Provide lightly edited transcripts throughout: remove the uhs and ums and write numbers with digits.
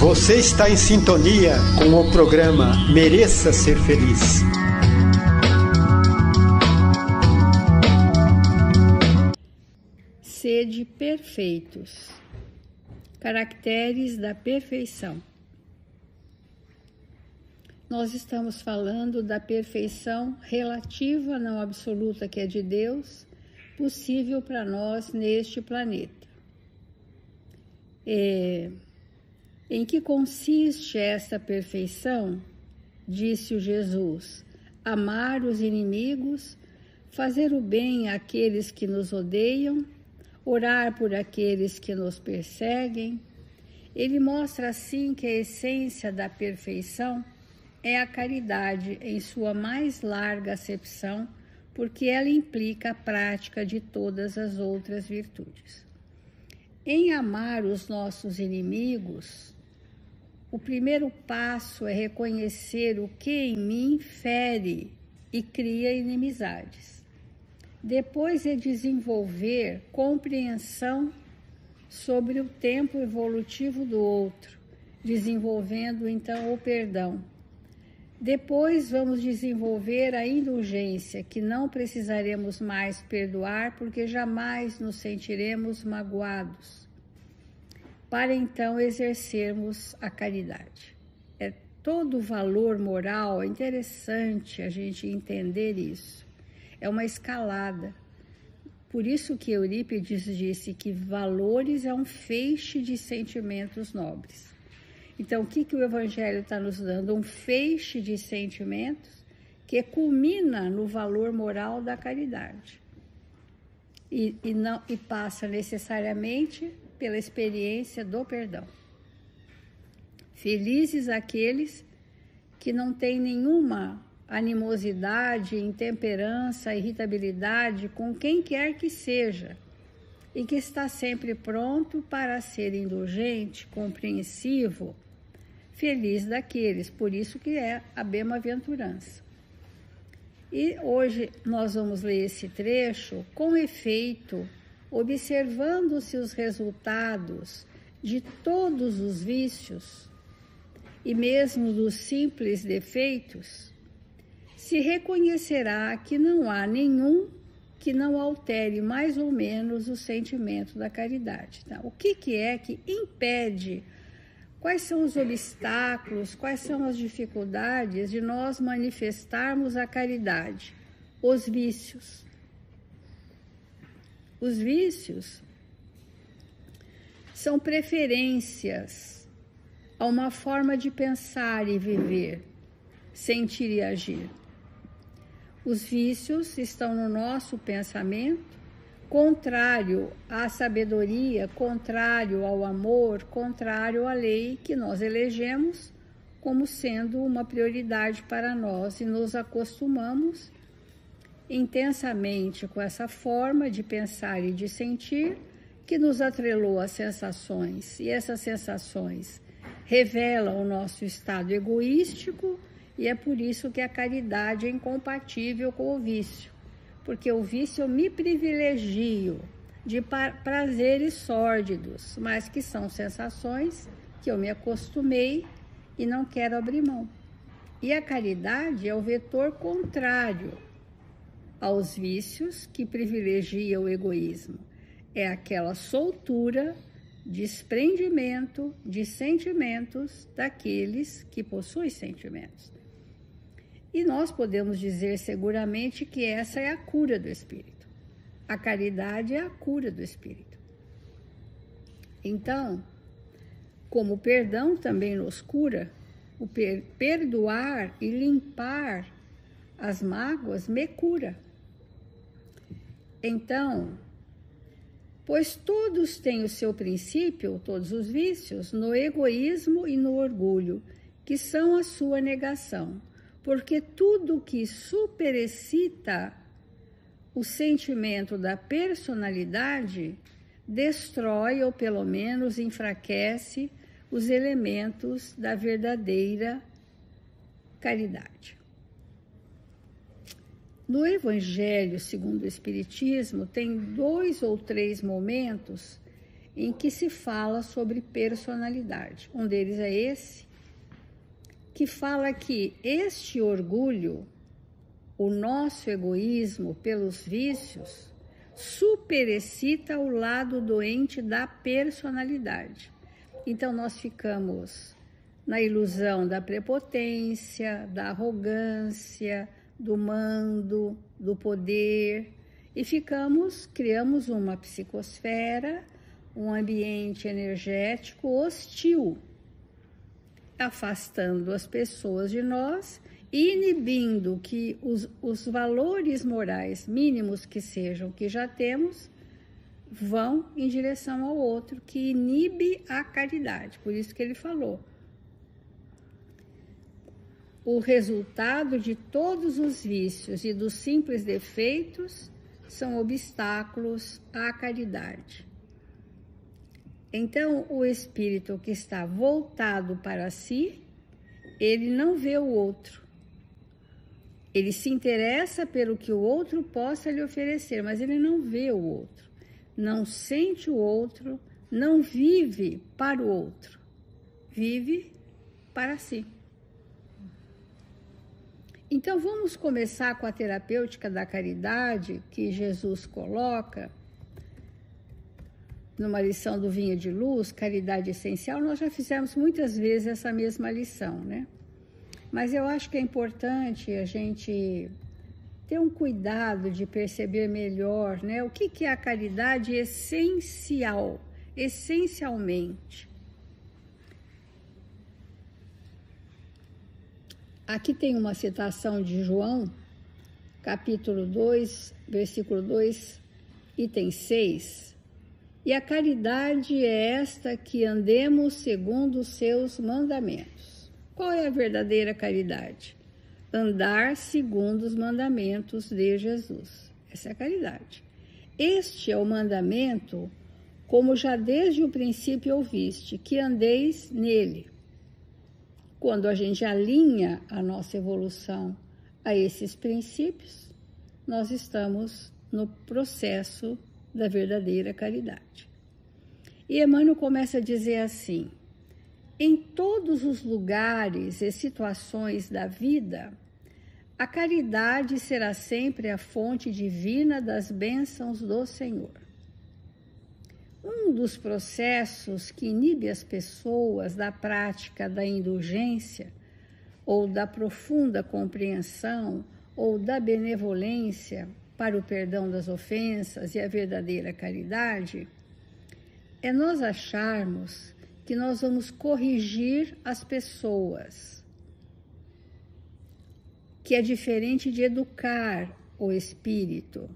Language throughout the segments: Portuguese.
Você está em sintonia com o programa Mereça Ser Feliz. Sede perfeitos. Caracteres da perfeição. Nós estamos falando da perfeição relativa, não absoluta, que é de Deus, possível para nós neste planeta. Em que consiste essa perfeição? Disse o Jesus: amar os inimigos, fazer o bem àqueles que nos odeiam, orar por aqueles que nos perseguem. Ele mostra assim que a essência da perfeição é a caridade em sua mais larga acepção, porque ela implica a prática de todas as outras virtudes. Em amar os nossos inimigos, o primeiro passo é reconhecer o que em mim fere e cria inimizades. Depois é desenvolver compreensão sobre o tempo evolutivo do outro, desenvolvendo então o perdão. Depois vamos desenvolver a indulgência, que não precisaremos mais perdoar porque jamais nos sentiremos magoados, para então exercermos a caridade. É todo valor moral, é interessante a gente entender isso. É uma escalada. Por isso que Eurípides disse que valores é um feixe de sentimentos nobres. Então, o que o Evangelho está nos dando? Um feixe de sentimentos que culmina no valor moral da caridade. E passa necessariamente pela experiência do perdão. Felizes aqueles que não têm nenhuma animosidade, intemperança, irritabilidade com quem quer que seja, e que está sempre pronto para ser indulgente, compreensivo. Feliz daqueles, por isso que é a bem-aventurança. E hoje nós vamos ler esse trecho com efeito, observando-se os resultados de todos os vícios e mesmo dos simples defeitos, se reconhecerá que não há nenhum que não altere mais ou menos o sentimento da caridade. Tá? O que é que impede? Quais são os obstáculos, quais são as dificuldades de nós manifestarmos a caridade? Os vícios. Os vícios são preferências a uma forma de pensar e viver, sentir e agir. Os vícios estão no nosso pensamento, contrário à sabedoria, contrário ao amor, contrário à lei que nós elegemos como sendo uma prioridade para nós e nos acostumamos intensamente com essa forma de pensar e de sentir que nos atrelou às sensações, e essas sensações revelam o nosso estado egoístico, e é por isso que a caridade é incompatível com o vício. Porque o vício eu me privilegio de prazeres sórdidos, mas que são sensações que eu me acostumei e não quero abrir mão. E a caridade é o vetor contrário aos vícios que privilegia o egoísmo. É aquela soltura, desprendimento de sentimentos daqueles que possuem sentimentos. E nós podemos dizer seguramente que essa é a cura do espírito. A caridade é a cura do espírito. Então, como o perdão também nos cura, o perdoar e limpar as mágoas me cura. Então, pois todos têm o seu princípio, todos os vícios, no egoísmo e no orgulho, que são a sua negação. Porque tudo que superexcita o sentimento da personalidade destrói ou pelo menos enfraquece os elementos da verdadeira caridade. No Evangelho segundo o Espiritismo tem 2 ou 3 momentos em que se fala sobre personalidade. Um deles é esse, que fala que este orgulho, o nosso egoísmo pelos vícios, superexcita o lado doente da personalidade. Então, nós ficamos na ilusão da prepotência, da arrogância, do mando, do poder, e criamos uma psicosfera, um ambiente energético hostil, afastando as pessoas de nós e inibindo que os valores morais mínimos que sejam, que já temos, vão em direção ao outro, que inibe a caridade. Por isso que ele falou. O resultado de todos os vícios e dos simples defeitos são obstáculos à caridade. Então, o espírito que está voltado para si, ele não vê o outro. Ele se interessa pelo que o outro possa lhe oferecer, mas ele não vê o outro, não sente o outro, não vive para o outro, vive para si. Então, vamos começar com a terapêutica da caridade que Jesus coloca numa lição do Vinha de Luz, Caridade Essencial. Nós já fizemos muitas vezes essa mesma lição, né? Mas eu acho que é importante a gente ter um cuidado de perceber melhor, né? O que é a caridade essencialmente. Aqui tem uma citação de João, capítulo 2, versículo 2, item 6. E a caridade é esta, que andemos segundo os seus mandamentos. Qual é a verdadeira caridade? Andar segundo os mandamentos de Jesus. Essa é a caridade. Este é o mandamento, como já desde o princípio ouviste, que andeis nele. Quando a gente alinha a nossa evolução a esses princípios, nós estamos no processo da verdadeira caridade. E Emmanuel começa a dizer assim: em todos os lugares e situações da vida, a caridade será sempre a fonte divina das bênçãos do Senhor. Um dos processos que inibe as pessoas da prática da indulgência, ou da profunda compreensão, ou da benevolência para o perdão das ofensas e a verdadeira caridade, é nós acharmos que nós vamos corrigir as pessoas, que é diferente de educar o espírito.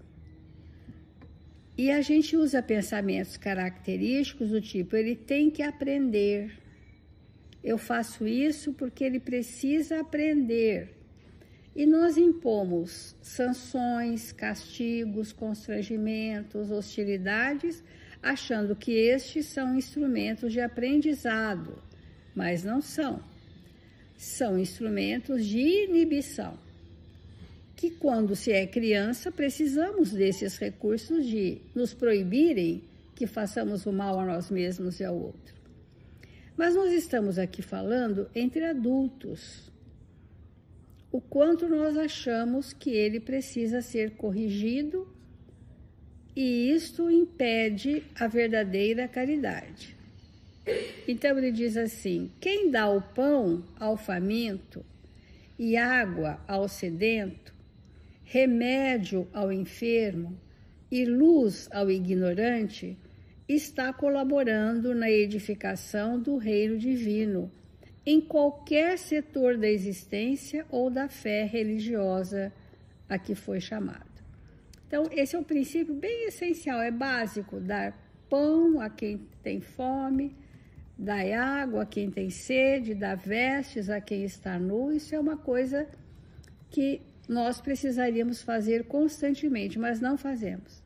E a gente usa pensamentos característicos do tipo, ele tem que aprender. Eu faço isso porque ele precisa aprender. E nós impomos sanções, castigos, constrangimentos, hostilidades, achando que estes são instrumentos de aprendizado, mas não são. São instrumentos de inibição, que quando se é criança, precisamos desses recursos de nos proibirem que façamos o mal a nós mesmos e ao outro. Mas nós estamos aqui falando entre adultos, o quanto nós achamos que ele precisa ser corrigido, e isto impede a verdadeira caridade. Então ele diz assim: quem dá o pão ao faminto e água ao sedento, remédio ao enfermo e luz ao ignorante, está colaborando na edificação do reino divino, em qualquer setor da existência ou da fé religiosa a que foi chamado. Então, esse é um princípio bem essencial, é básico: dar pão a quem tem fome, dar água a quem tem sede, dar vestes a quem está nu. Isso é uma coisa que nós precisaríamos fazer constantemente, mas não fazemos.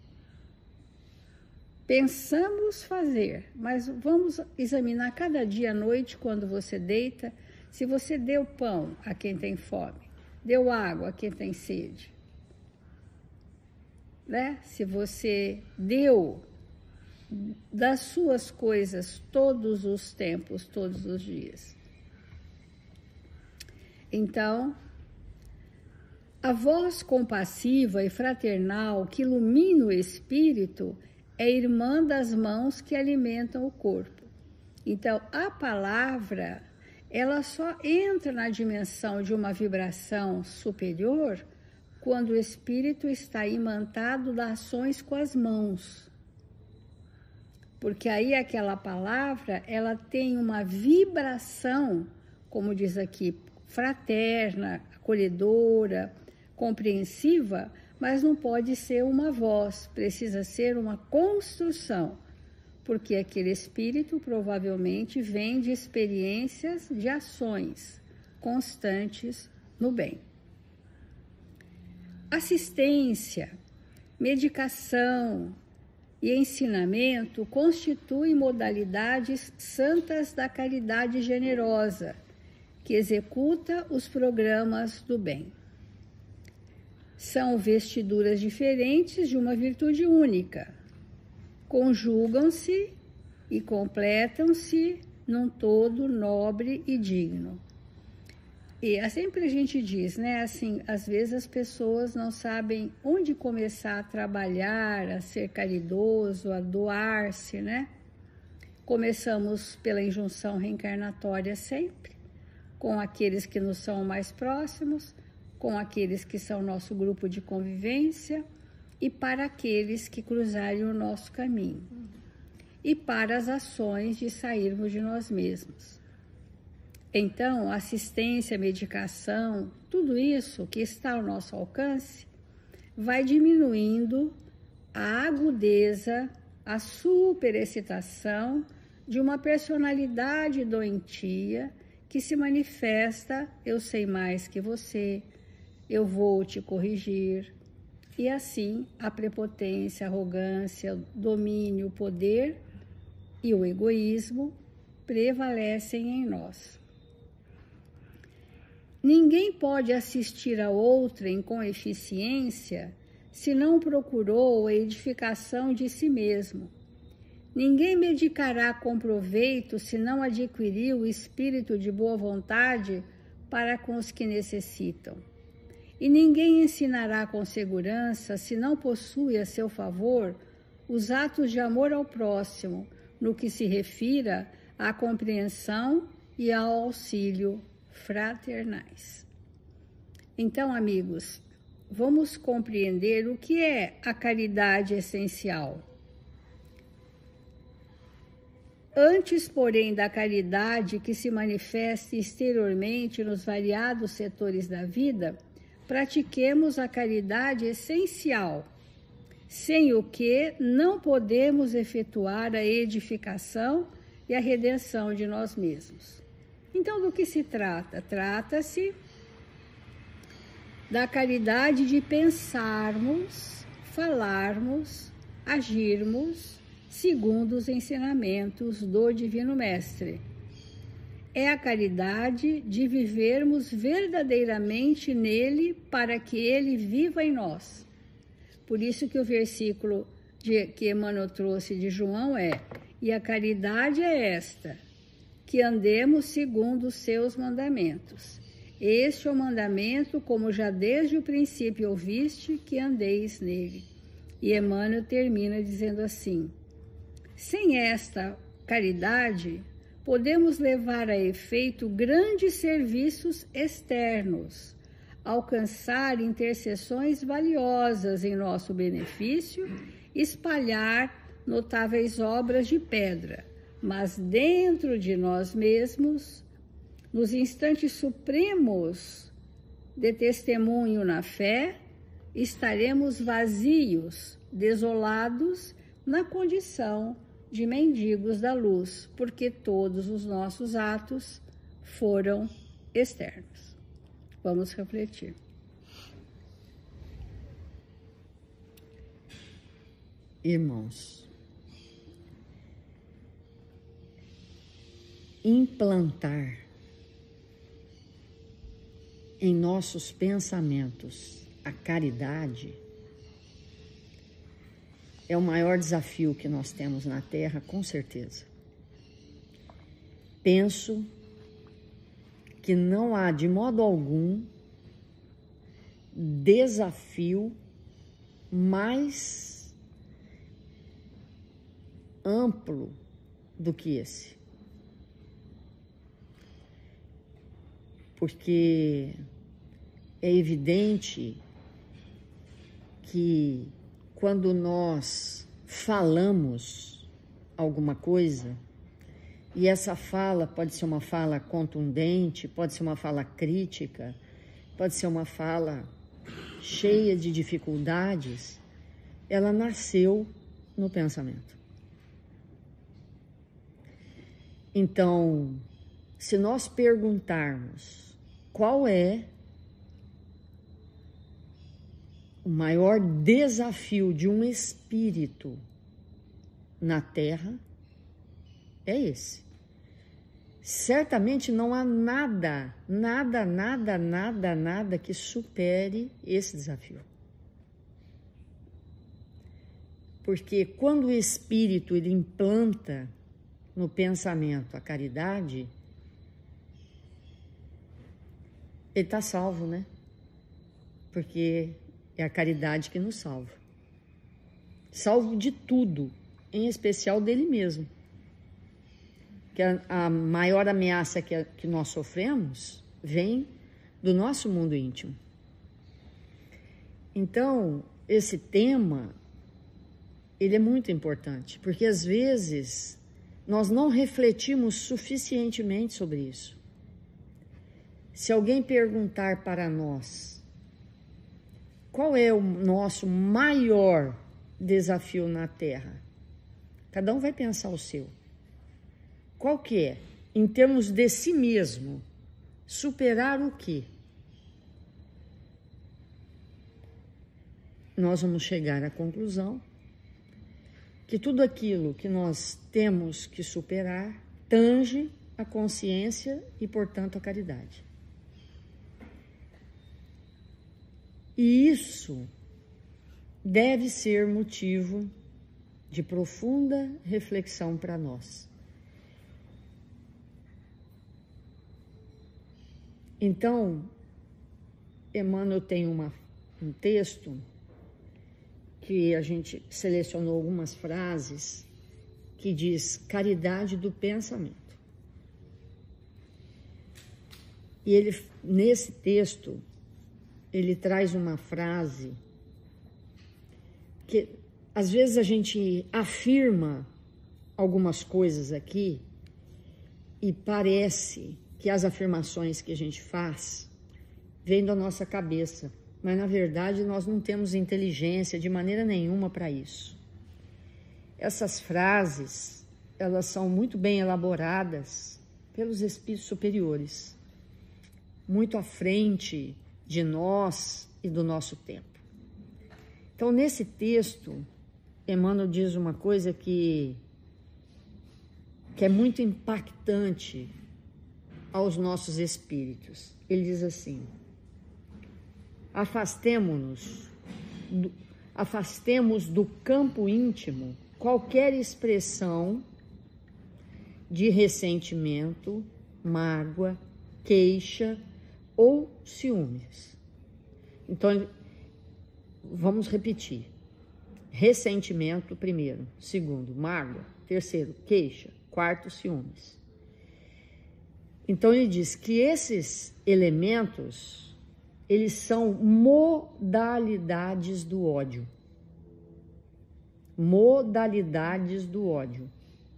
Pensamos fazer, mas vamos examinar cada dia à noite, quando você deita, se você deu pão a quem tem fome, deu água a quem tem sede, né? Se você deu das suas coisas todos os tempos, todos os dias. Então, a voz compassiva e fraternal que ilumina o espírito é irmã das mãos que alimentam o corpo. Então, a palavra, ela só entra na dimensão de uma vibração superior quando o espírito está imantado das ações com as mãos. Porque aí aquela palavra, ela tem uma vibração, como diz aqui, fraterna, acolhedora, compreensiva, mas não pode ser uma voz, precisa ser uma construção, porque aquele espírito provavelmente vem de experiências, de ações constantes no bem. Assistência, medicação e ensinamento constituem modalidades santas da caridade generosa, que executa os programas do bem. São vestiduras diferentes de uma virtude única. Conjugam-se e completam-se num todo nobre e digno. E sempre a gente diz, né, assim, às vezes as pessoas não sabem onde começar a trabalhar, a ser caridoso, a doar-se, né? Começamos pela injunção reencarnatória sempre, com aqueles que nos são mais próximos, com aqueles que são nosso grupo de convivência e para aqueles que cruzarem o nosso caminho. E para as ações de sairmos de nós mesmos. Então, assistência, medicação, tudo isso que está ao nosso alcance, vai diminuindo a agudeza, a superexcitação de uma personalidade doentia que se manifesta, eu sei mais que você, eu vou te corrigir. E assim, a prepotência, a arrogância, o domínio, o poder e o egoísmo prevalecem em nós. Ninguém pode assistir a outrem com eficiência se não procurou a edificação de si mesmo. Ninguém medicará com proveito se não adquiriu o espírito de boa vontade para com os que necessitam. E ninguém ensinará com segurança se não possui a seu favor os atos de amor ao próximo, no que se refira à compreensão e ao auxílio fraternais. Então, amigos, vamos compreender o que é a caridade essencial. Antes, porém, da caridade que se manifesta exteriormente nos variados setores da vida, pratiquemos a caridade essencial, sem o que não podemos efetuar a edificação e a redenção de nós mesmos. Então, do que se trata? Trata-se da caridade de pensarmos, falarmos, agirmos segundo os ensinamentos do Divino Mestre. É a caridade de vivermos verdadeiramente nele para que ele viva em nós. Por isso que o versículo que Emmanuel trouxe de João é: e a caridade é esta, que andemos segundo os seus mandamentos. Este é o mandamento, como já desde o princípio ouviste, que andeis nele. E Emmanuel termina dizendo assim: sem esta caridade, podemos levar a efeito grandes serviços externos, alcançar intercessões valiosas em nosso benefício, espalhar notáveis obras de pedra, mas dentro de nós mesmos, nos instantes supremos de testemunho na fé, estaremos vazios, desolados, na condição de mendigos da luz, porque todos os nossos atos foram externos. Vamos refletir. Irmãos, implantar em nossos pensamentos a caridade é o maior desafio que nós temos na Terra, com certeza. Penso que não há, de modo algum, desafio mais amplo do que esse. Porque é evidente que quando nós falamos alguma coisa, e essa fala pode ser uma fala contundente, pode ser uma fala crítica, pode ser uma fala cheia de dificuldades, ela nasceu no pensamento. Então, se nós perguntarmos qual é o maior desafio de um espírito na Terra, é esse. Certamente não há nada que supere esse desafio. Porque quando o espírito ele implanta no pensamento a caridade, ele está salvo, né? Porque é a caridade que nos salva. Salvo de tudo, em especial dele mesmo. Que a maior ameaça que nós sofremos vem do nosso mundo íntimo. Então, esse tema, ele é muito importante, porque às vezes nós não refletimos suficientemente sobre isso. Se alguém perguntar para nós qual é o nosso maior desafio na Terra, cada um vai pensar o seu. Qual que é? Em termos de si mesmo, superar o quê? Nós vamos chegar à conclusão que tudo aquilo que nós temos que superar tange a consciência e, portanto, a caridade. E isso deve ser motivo de profunda reflexão para nós. Então, Emmanuel tem um texto que a gente selecionou algumas frases que diz caridade do pensamento. E ele, nesse texto, ele traz uma frase que às vezes a gente afirma algumas coisas aqui e parece que as afirmações que a gente faz vêm da nossa cabeça, mas na verdade nós não temos inteligência de maneira nenhuma para isso. Essas frases, elas são muito bem elaboradas pelos espíritos superiores, muito à frente de nós e do nosso tempo. Então, nesse texto, Emmanuel diz uma coisa que é muito impactante aos nossos espíritos. Ele diz assim: afastemos do campo íntimo qualquer expressão de ressentimento, mágoa, queixa ou ciúmes. Então, vamos repetir. Ressentimento, primeiro. Segundo, mágoa. Terceiro, queixa. Quarto, ciúmes. Então, ele diz que esses elementos, eles são modalidades do ódio. Modalidades do ódio.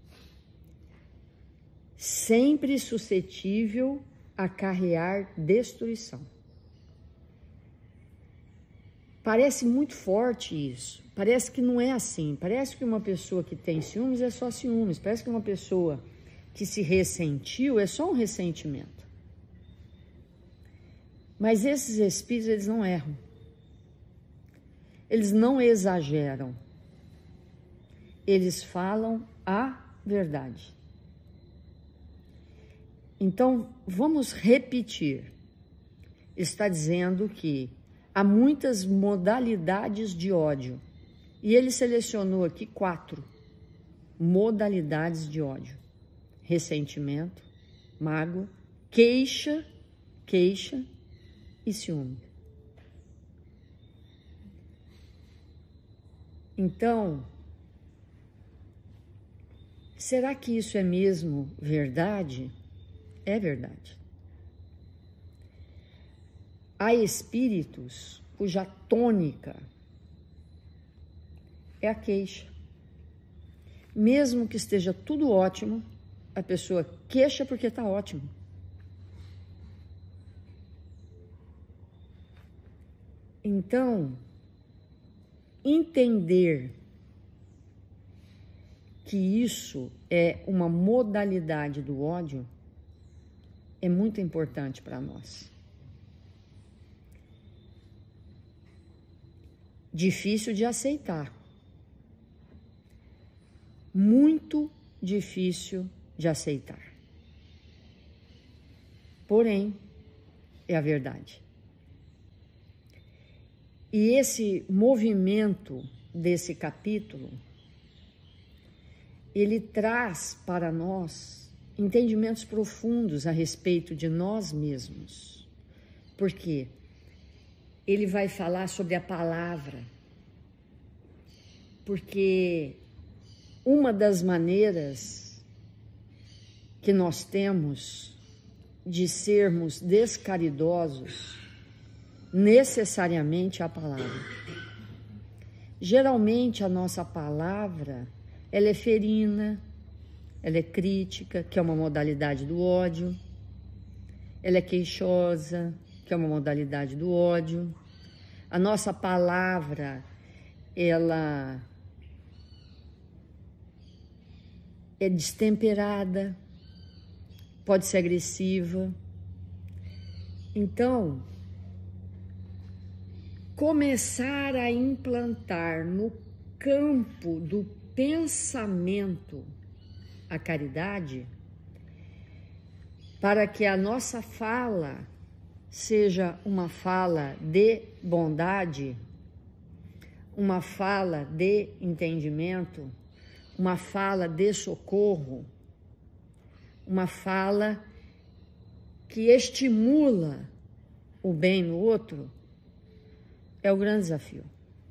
Sempre suscetível a acarrear destruição. Parece muito forte isso. Parece que não é assim. Parece que uma pessoa que tem ciúmes é só ciúmes. Parece que uma pessoa que se ressentiu é só um ressentimento. Mas esses espíritos, eles não erram. Eles não exageram. Eles falam a verdade. Então, vamos repetir. Está dizendo que há muitas modalidades de ódio. E ele selecionou aqui 4 modalidades de ódio: ressentimento, mágoa, queixa e ciúme. Então, será que isso é mesmo verdade? É verdade. Há espíritos cuja tônica é a queixa. Mesmo que esteja tudo ótimo, a pessoa queixa porque está ótimo. Então, entender que isso é uma modalidade do ódio é muito importante para nós. Difícil de aceitar. Muito difícil de aceitar. Porém, é a verdade. E esse movimento desse capítulo, ele traz para nós entendimentos profundos a respeito de nós mesmos. Por quê? Ele vai falar sobre a palavra. Porque uma das maneiras que nós temos de sermos descaridosos necessariamente é a palavra. Geralmente a nossa palavra, ela é ferina, ela é crítica, que é uma modalidade do ódio, ela é queixosa, que é uma modalidade do ódio. A nossa palavra, ela é destemperada, pode ser agressiva. Então, começar a implantar no campo do pensamento a caridade, para que a nossa fala seja uma fala de bondade, uma fala de entendimento, uma fala de socorro, uma fala que estimula o bem no outro, é o grande desafio.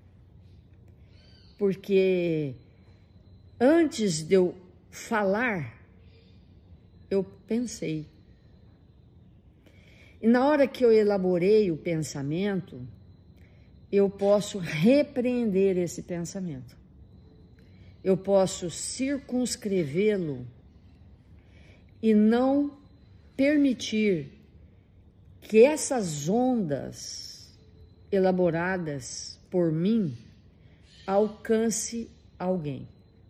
Porque antes de eu falar, eu pensei. E na hora que eu elaborei o pensamento, eu posso repreender esse pensamento. Eu posso circunscrevê-lo e não permitir que essas ondas elaboradas por mim alcance alguém.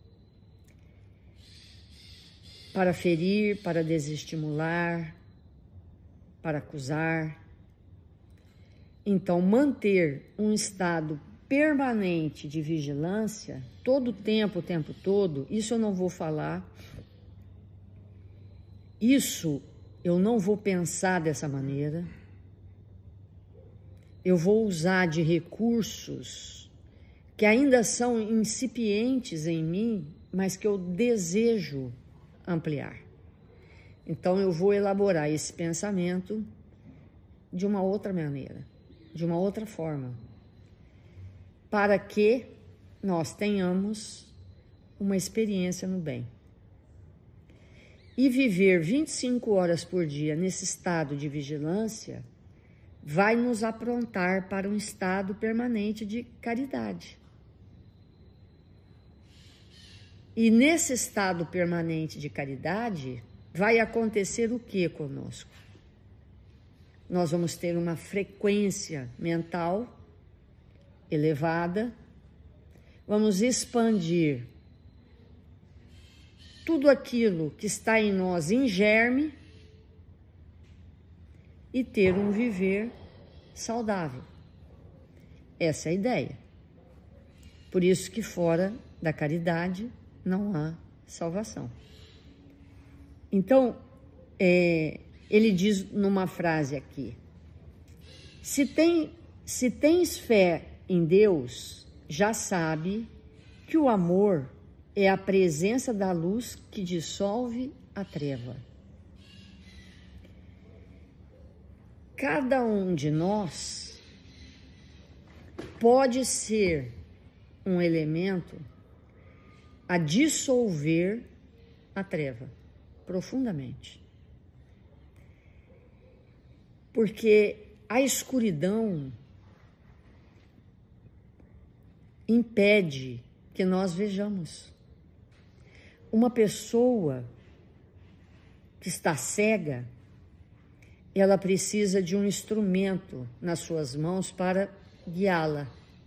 Para ferir, para desestimular, para acusar. Então, manter um estado permanente de vigilância, todo o tempo todo, isso eu não vou falar, isso eu não vou pensar dessa maneira, eu vou usar de recursos que ainda são incipientes em mim, mas que eu desejo ampliar. Então, eu vou elaborar esse pensamento de uma outra maneira, de uma outra forma, para que nós tenhamos uma experiência no bem. E viver 25 horas por dia nesse estado de vigilância vai nos aprontar para um estado permanente de caridade. E nesse estado permanente de caridade, vai acontecer o que conosco? Nós vamos ter uma frequência mental elevada, vamos expandir tudo aquilo que está em nós em germe e ter um viver saudável. Essa é a ideia. Por isso que fora da caridade não há salvação. Então, ele diz numa frase aqui: se tens fé em Deus, já sabe que o amor é a presença da luz que dissolve a treva. Cada um de nós pode ser um elemento a dissolver a treva profundamente. Porque a escuridão impede que nós vejamos. Uma pessoa que está cega, ela precisa de um instrumento nas suas mãos para guiá-la.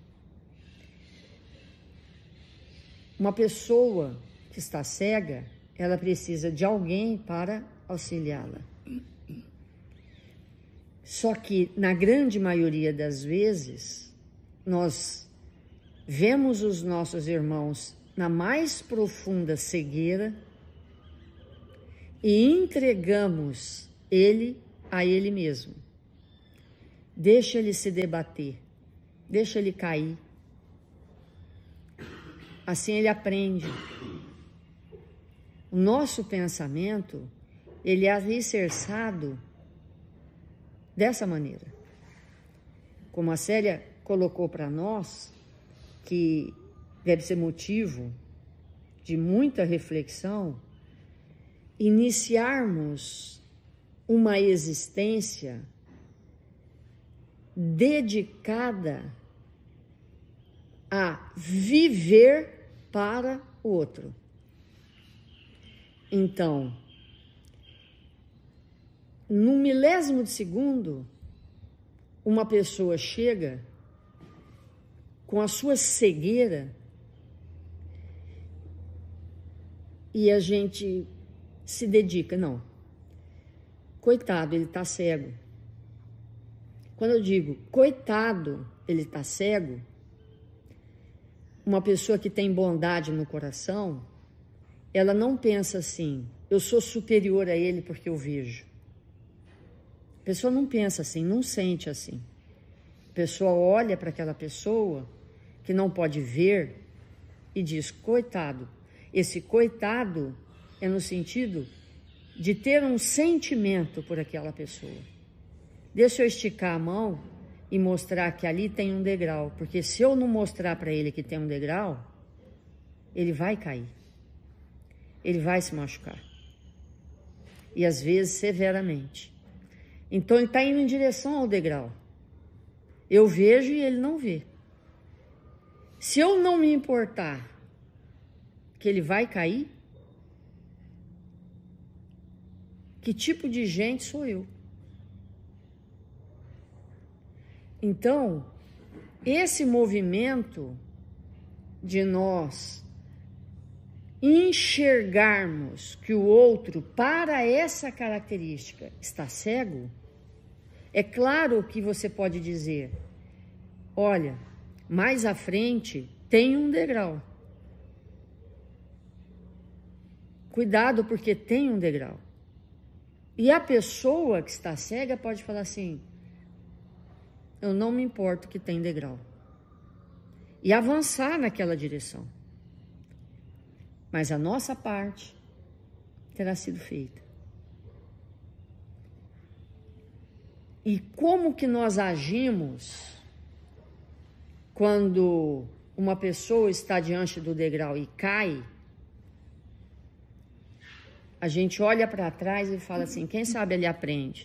Uma pessoa que está cega, ela precisa de alguém para auxiliá-la. Só que, na grande maioria das vezes, nós vemos os nossos irmãos na mais profunda cegueira e entregamos ele a ele mesmo. Deixa ele se debater, deixa ele cair. Assim ele aprende. O nosso pensamento, ele é alicerçado dessa maneira. Como a Célia colocou para nós, que deve ser motivo de muita reflexão, iniciarmos uma existência dedicada a viver para o outro. Então, num milésimo de segundo, uma pessoa chega com a sua cegueira e a gente se dedica. Não, coitado, ele está cego. Quando eu digo coitado, ele está cego, uma pessoa que tem bondade no coração, ela não pensa assim, eu sou superior a ele porque eu vejo. A pessoa não pensa assim, não sente assim. A pessoa olha para aquela pessoa que não pode ver e diz, coitado. Esse coitado é no sentido de ter um sentimento por aquela pessoa. Deixa eu esticar a mão e mostrar que ali tem um degrau, porque se eu não mostrar para ele que tem um degrau, ele vai cair. Ele vai se machucar. E às vezes severamente. Então ele está indo em direção ao degrau. Eu vejo e ele não vê. Se eu não me importar que ele vai cair, que tipo de gente sou eu? Então, esse movimento de nós enxergarmos que o outro, para essa característica, está cego, é claro que você pode dizer, olha, mais à frente tem um degrau. Cuidado, porque tem um degrau. E a pessoa que está cega pode falar assim, eu não me importo que tem degrau. E avançar naquela direção. Mas a nossa parte terá sido feita. E como que nós agimos quando uma pessoa está diante do degrau e cai? A gente olha para trás e fala assim, quem sabe ele aprende.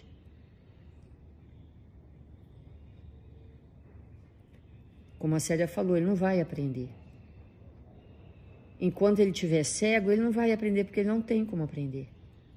Como a Célia falou, ele não vai aprender. Enquanto ele estiver cego, ele não vai aprender, porque ele não tem como aprender.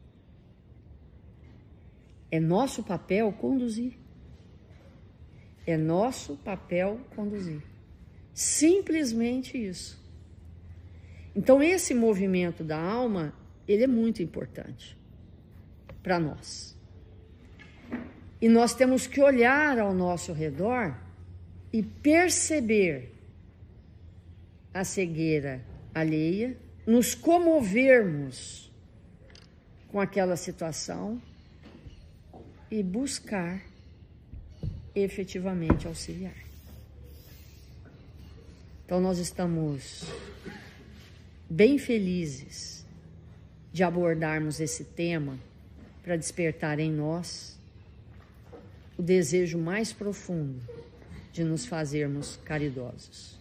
É nosso papel conduzir. É nosso papel conduzir. Simplesmente isso. Então, esse movimento da alma, ele é muito importante para nós. E nós temos que olhar ao nosso redor e perceber a cegueira alheia, nos comovermos com aquela situação e buscar efetivamente auxiliar. Então, nós estamos bem felizes de abordarmos esse tema para despertar em nós o desejo mais profundo de nos fazermos caridosos.